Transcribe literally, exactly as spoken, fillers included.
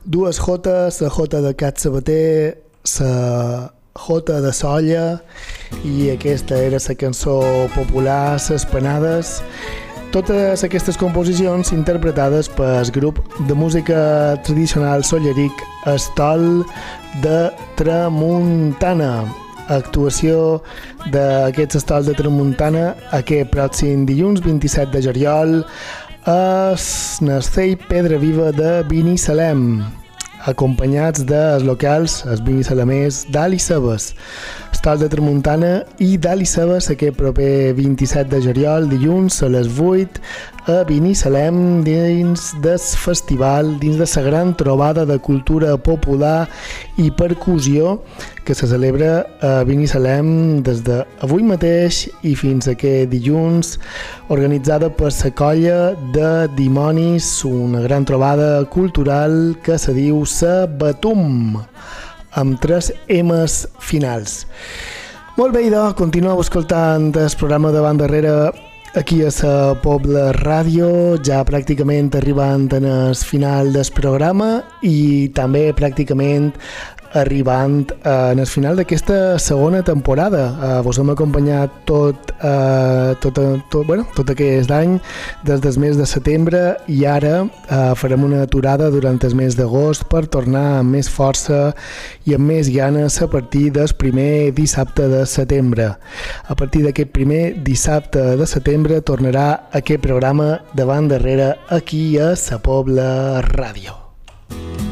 Dues jotes, la jota de Cat Sabater, la jota de Solla i aquesta era la cançó popular, Les Penades. Totes aquestes composicions interpretades pel grup de música tradicional solleric Estol de Tramuntana. Actuació d'aquests Estol de Tramuntana aquest pròxim dilluns vint-i-set de juliol a l'Estell Pedra Viva de Binissalem, acompanyats dels locals, els binissalemers d'Ali Cebes. Estol de Tramuntana i d'Ali Cebes aquest proper vint-i-set de juliol, dilluns a les vuit a Binissalem, dins del festival, dins de la gran trobada de cultura popular i percussió que se celebra a Binissalem des d'avui mateix i fins aquest dilluns, organitzada per la colla de dimonis, una gran trobada cultural que se diu Sa Batum, amb tres M's finals. Molt bé, idò, continueu escoltant el programa de Banda Darrere aquí a la Pobla Ràdio, ja pràcticament arribant en el final del programa i també pràcticament arribant en el final d'aquesta segona temporada. Uh, vos hem acompanyat tot, uh, tot, tot, bueno, tot aquest any, des del mes de setembre, i ara uh, farem una aturada durant el mes d'agost per tornar amb més força i amb més ganes a partir del primer dissabte de setembre. A partir d'aquest primer dissabte de setembre tornarà aquest programa de Banda Darrere aquí a la Pobla Ràdio.